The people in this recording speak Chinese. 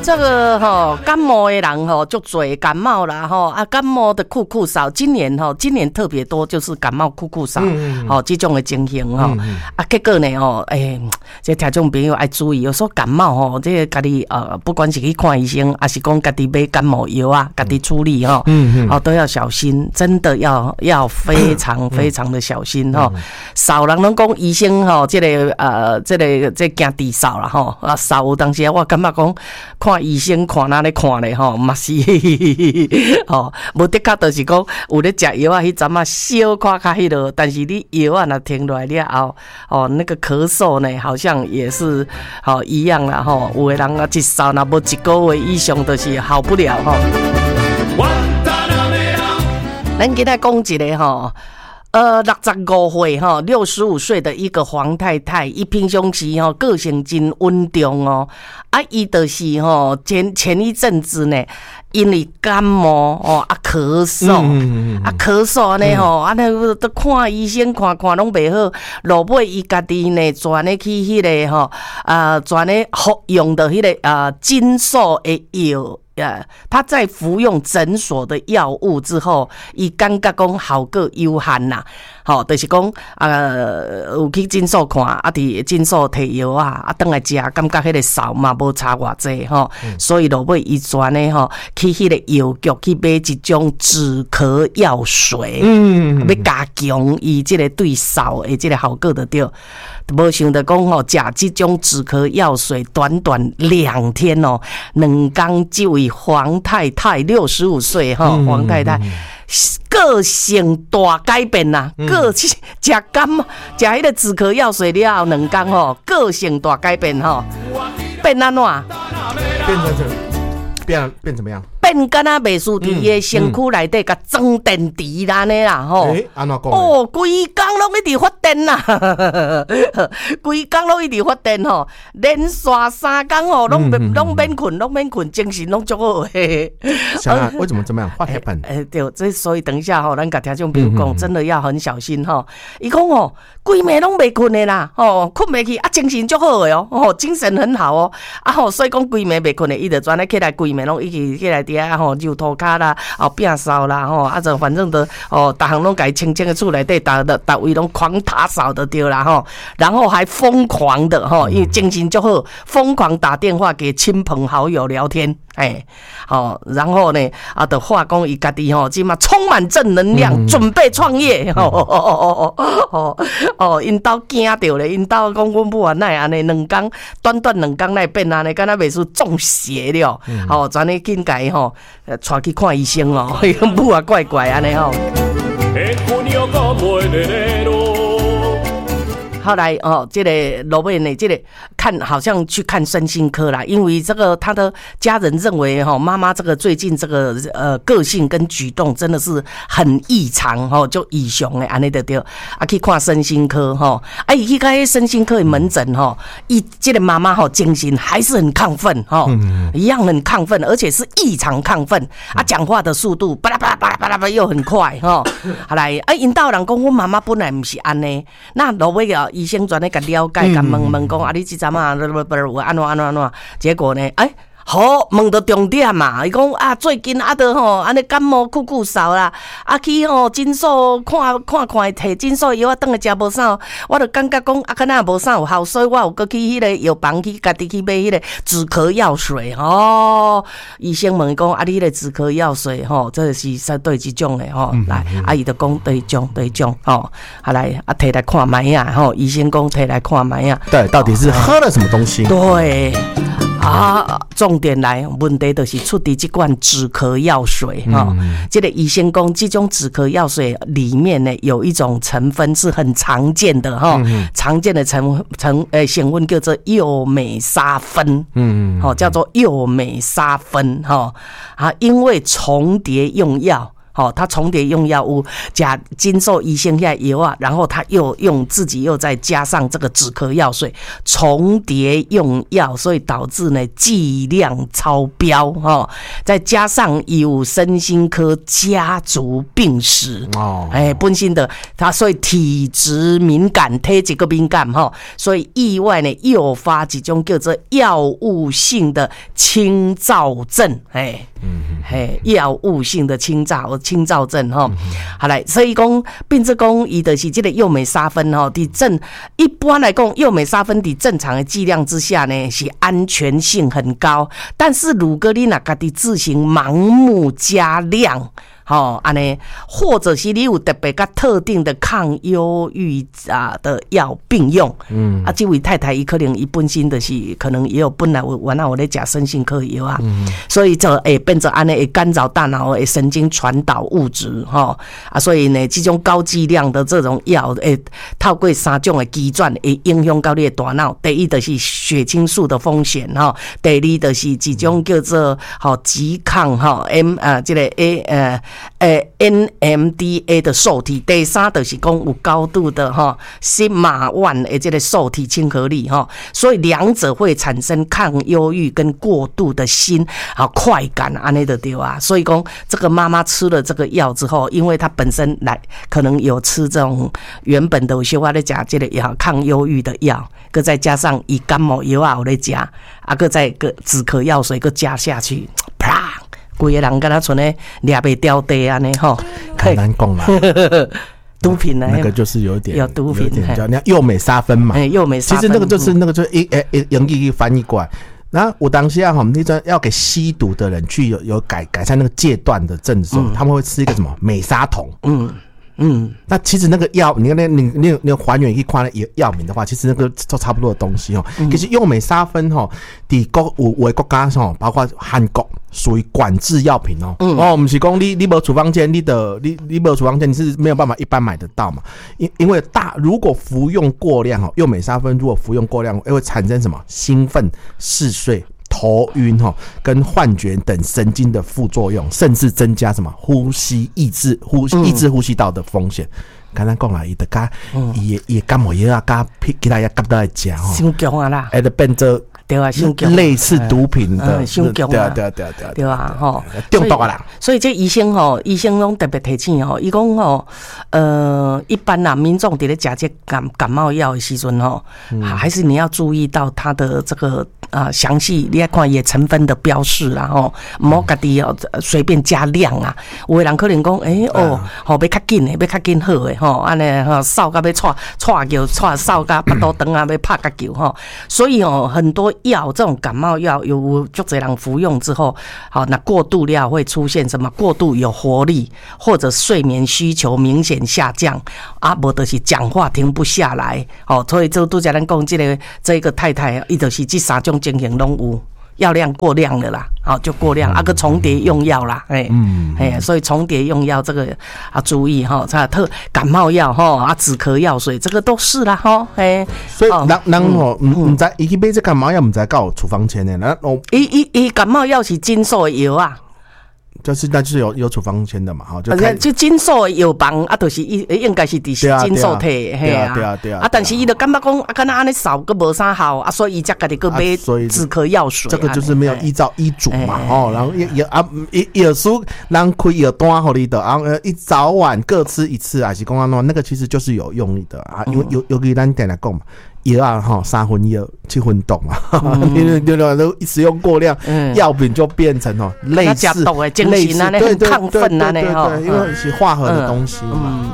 这个感冒的人就多感冒啦感冒的酷酷嗽，今年特别多，就是感冒酷酷嗽这种的情形结果呢这听众朋友要注意，有时候感冒这个家己不管是去看医生，还是讲家己买感冒药啊，家己处理都要小心，真的要非常非常的小心少人拢讲医生这惊低扫啦扫有当时我感觉讲看医生看哪咧看咧嘛是无的确就是讲有咧食药啊，迄阵啊小看较迄落，但是你药啊若停落来了后那个咳嗽呢好像也是一样啦有的人啊一扫若无一个月以上就是好不了咱今仔讲一个65岁65岁的一个黄太太，伊平常时个性真稳重伊就是前一阵子呢，因为感冒咳嗽咳嗽呢都看医生看拢袂好，落尾伊家己呢转咧去迄个转咧服用的迄个金素的药。他在服用诊所的药物之后，伊感觉讲效果有限啦。就是讲有去诊所看，伫诊所摕药转来食，感觉迄个嗽嘛无差偌济所以落尾伊转咧去迄个药局去买一种止咳药水，要加强伊即个对嗽的即个效果就对。无想到讲食即种止咳药水，短短2天2天这位黄太太65岁黄太太个性大改变啦，个食感食迄个止咳药水了后2天个性大改变变安怎？ 变成什么？变怎么样？ 变敢若袂输伫伊的身躯内底甲装电池安尼啦安怎讲？ 规工拢一直发电啦，规工拢一直发电连续3天拢免困，精神拢足好诶。 为什么这么样？What happened？ 对，这所以等一下咱甲听众朋友讲，真的要很小心伊讲规暝拢袂困的啦困袂去精神足好诶精神很好所以讲规暝袂困的，伊就专咧起来规暝拢一直起来伫揉涂骹啦，摒扫啦就反正的逐项拢家清清的厝内底，逐位拢狂打扫的对啦然后还疯狂的因为精神就好，疯狂打电话给亲朋好友聊天然后呢就话讲伊家己即嘛充满正能量，准备创业因兜惊着咧，因兜讲阮母啊哪会安尼短2天来变安尼，敢若袂输中邪了全咧紧甲伊带去看医生母啊怪怪安尼后来这个罗贝呢，这个好像去看身心科啦，因为这个他的家人认为妈妈这个最近这个个性跟举动真的是很异常就异常的安尼就对去看身心科伊去看身心科的门诊伊这个妈妈精神还是很亢奋一样很亢奋，而且是异常亢奋讲话的速度巴拉巴拉巴拉巴拉又很快后来因兜人讲我妈妈本来不是安尼，那罗贝医生专咧甲了解，甲问讲你即阵有安怎，结果呢好，问到重点嘛，伊讲最近都安尼感冒酷酷嗽啦，去诊所看，摕诊所药转来食无啥，我就感觉讲敢若无啥有效，所以我有搁去迄个药房去家己去买迄个止咳药水医生问伊讲你迄个止咳药水这是对即种的来伊就讲对种后来摕来看卖啊医生讲摕来看卖啊， 对，到底是喝了什么东西？ 对。重点来，问题就是出伫这款止咳药水这个医生讲，这种止咳药水里面呢有一种成分是很常见的常见的成分叫做右美沙芬叫做右美沙芬因为重叠用药他重叠用药物，加经受医生下药啊，然后他又自己又再加上这个止咳药水，重叠用药，所以导致呢剂量超标再加上有身心科家族病史本身的他所以体质敏感，体质个敏感所以意外呢诱发一种叫做药物性的清燥症，药物性的清燥症好来，所以讲变成讲伊就是这个右美沙芬一般来讲右美沙芬在正常的剂量之下呢是安全性很高，但是如果你若家己自行盲目加量安尼，或者是你有特别较特定的抗忧郁的药并用，这位太太伊可能伊本身就是可能也有本来原来我在吃身心科药所以就会变成安尼会干扰大脑的神经传导物质所以呢，这种高剂量的这种药会透过3种的机转会影响到你的大脑。第一就是血清素的风险第二就是一种叫做急抗这个NMDA 的受体，第三就是讲有高度的西马1的这个受体亲和力所以两者会产生抗忧郁跟过度的心快感安尼就对啊。所以讲这个妈妈吃了这个药之后，因为她本身可能有吃这种原本的有些话在吃这个药抗忧郁的药，再再加上以感冒药有在吃再再个止咳药水个加下去，啪！规个人跟他存咧抓袂掉地安尼很难讲啦。 毒品呢？ 那个就是有点毒品， 叫那右美沙芬嘛。 右美沙芬， 其实那个就是英语翻译过来。然后我当时那种要给吸毒的人去有改善那个戒断的症状，他们会吃一个什么美沙酮。那其实那个药，你还原去看那药名的话，其实那个都差不多的东西其实右美沙芬在有的国家包括韩国属于管制药品不是说你没有处方签，你没有处方签你是没有办法一般买得到嘛。因为如果服用过量右美沙芬如果服用过量会产生什么兴奋、嗜睡、头晕跟幻觉等神经的副作用，甚至增加什么抑制呼吸道的风险。刚才讲啦，伊得伊感冒药其他药夹到来吃伤强啦， 就变做对啊， 类似毒品的， 对啊， 中毒啦。 所以这医生拢特别提醒伊讲一般啦，民众伫咧吃这感冒药的时阵还是你要注意到它的这个详细，你要看也成分的标示啦唔好家己随便加量啊。有的人可能讲要较紧的，要较紧好的安尼扫到要踹叫扫到巴肚肠要拍甲球所以很多药这种感冒药有足多人服用之后那过度量会出现什么过度有活力，或者睡眠需求明显下降不就是讲话停不下来所以就拄才咱讲这个太太伊就是这3种情形拢有。药量过量了啦，就过量个重叠用药啦，所以重叠用药这个注意感冒药止咳药水这个都是啦所以人唔知伊去买这感冒药唔知有处方签的， 伊感冒药是禁售的药啊。 那就是有处方签的嘛， 就禁售的药房就是应该是伫禁售摕对但是伊就感觉讲敢若安尼扫个无啥好所以伊才家己去买止咳药水。 这个就是没有依照医嘱嘛，然后有书人开药单给你的，然后一早晚各吃一次还是讲那个其实就是有用的因为尤其咱点来讲嘛。药3分药7分毒嘛，因为都使用过量，药品就变成类似抗愤因为是化合的东西嘛。